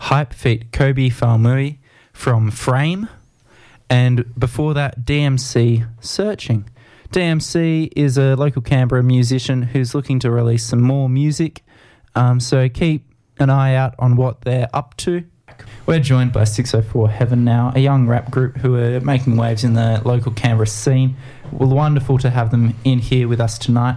Hype feat Kobe Falmui from Frame. And before that, DMC Searching. DMC is a local Canberra musician who's looking to release some more music. So keep an eye out on what they're up to. We're joined by 604 Heaven now, a young rap group who are making waves in the local Canberra scene. Well, wonderful to have them in here with us tonight.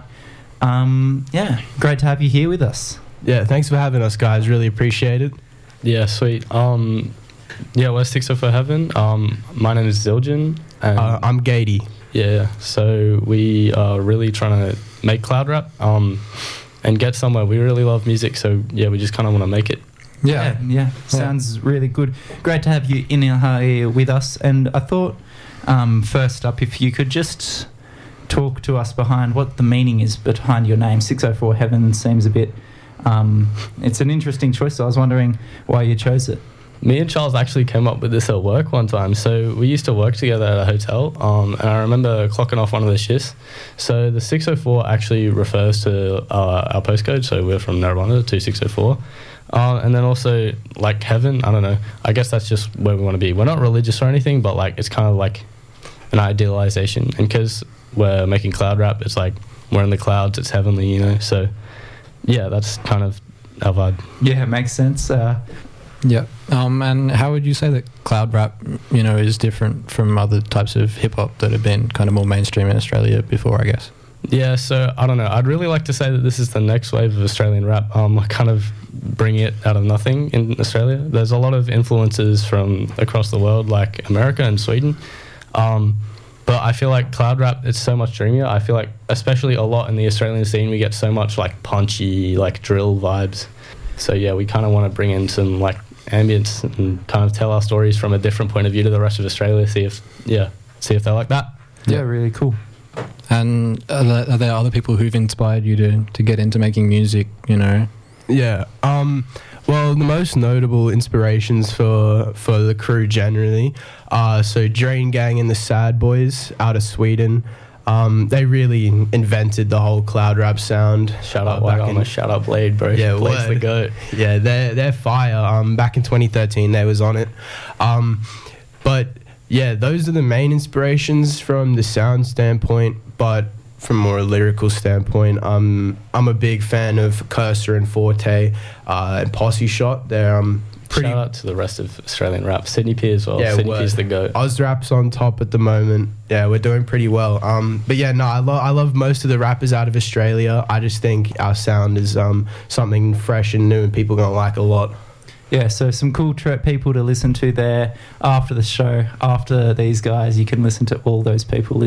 Great to have you here with us. Yeah, thanks for having us, guys. Really appreciate it. Yeah, sweet. We're 604 Heaven. My name is Zildjian. And I'm Gady. Yeah, so we are really trying to make cloud rap and get somewhere. We really love music, so yeah, we just kind of want to make it. Yeah. Sounds really good. Great to have you in here with us. And I thought, first up, if you could just talk to us behind what the meaning is behind your name. 604 Heaven seems a bit... it's an interesting choice, so I was wondering why you chose it. Me and Charles actually came up with this at work one time. So we used to work together at a hotel, and I remember clocking off one of the shifts. So the 604 actually refers to our postcode, so we're from Narrabundah to 604. And then also, like, heaven, I don't know. I guess that's just where we want to be. We're not religious or anything, but, like, it's kind of like an idealization. And because we're making cloud rap, it's like we're in the clouds, it's heavenly, you know. So, yeah, that's kind of our vibe. Yeah, it makes sense. Yeah. And how would you say that cloud rap, is different from other types of hip-hop that have been kind of more mainstream in Australia before, I guess? Yeah, so I don't know. I'd really like to say that this is the next wave of Australian rap. I kind of bring it out of nothing in Australia. There's a lot of influences from across the world, like America and Sweden. But I feel like cloud rap, it's so much dreamier. I feel like, especially a lot in the Australian scene, we get so much like punchy, like drill vibes. So yeah, we kind of want to bring in some like ambience and kind of tell our stories from a different point of view to the rest of Australia. See if they like that. Yeah, really cool. And are there other people who've inspired you to get into making music, Yeah. Well, the most notable inspirations for the crew generally are Drain Gang and the Sad Boys out of Sweden. They really invented the whole cloud rap sound. Shout out White Armor, shout out Blade, bro. Yeah, Blade's the GOAT. Yeah, they're fire. Back in 2013, they was on it. But yeah, those are the main inspirations from the sound standpoint. But from more a lyrical standpoint, I'm a big fan of Cursor and Forte and Posse Shot. They're Shout out to the rest of Australian rap. Sydney P as well. Yeah, Sydney P is the GOAT. Ozrap's on top at the moment. Yeah, we're doing pretty well. But yeah, no, I love most of the rappers out of Australia. I just think our sound is something fresh and new and people are going to like a lot. Yeah, so some cool people to listen to there after the show. After these guys, you can listen to all those people